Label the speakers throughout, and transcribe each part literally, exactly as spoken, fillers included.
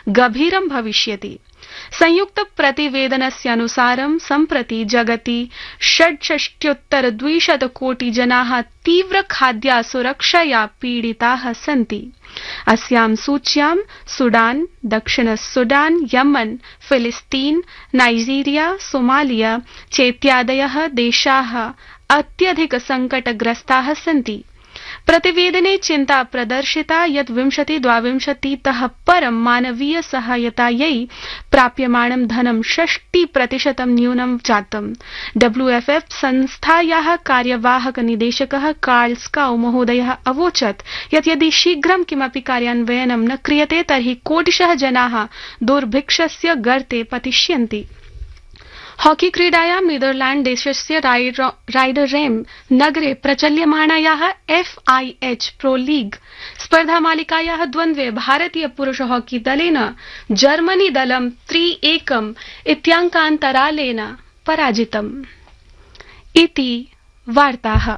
Speaker 1: गभीरं भविष्यति। संयुक्त प्रतिवेदनस्यानुसारं सम्प्रति जगति षड्षष्ट्युत्तर द्विशत कोटि जनाः तीव्र खाद्यासुरक्षया पीडिताः सन्ति। अस्यां सूच्यां सूडान, दक्षिण सूडान, यमन, फिलिस्तीन, नाइजीरिया, सोमालिया चेत्यादयः देशाः अत्यधिक संकटग्रस्ताः सन्ति। प्रतिवेदने चिन्ता प्रदर्शिता यत् विंशति द्वाविंशतितः परं मानवीय सहायतायै प्राप्यमाणं धनं षष्टि प्रतिशतं न्यूनं जातम्। डब्ल्यूएफएफ संस्थायाः कार्यवाहक निदेशकः कार्ल स्काउ महोदयः अवोचत् यत् यदि शीघ्रं किमपि कार्यान्वयनं न क्रियते तर्हि कोटिशः जनाः दुर्भिक्षस्य गर्ते पतिष्यन्ति। हॉकी क्रीडायां नीदरलैंड देशस्य राइडरेम नगरे प्रचल्यमाणायाः एफआईएच प्रो लीग स्पर्धामालिकायाः द्वन्द्वे भारतीय पुरुष हॉकी दलेन जर्मनी दलं त्रि एकम् इत्याङ्कान्तरालेन पराजितम्। इति वार्ताः।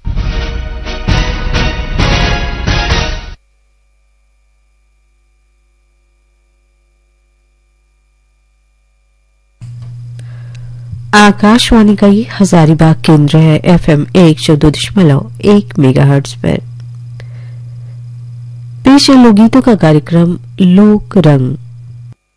Speaker 2: आकाशवाणी का ये हजारीबाग केंद्र है। एफएम एक सौ दो दशमलव एक मेगाहर्ट्ज पर पेश है लोकगीतों का कार्यक्रम लोक रंग।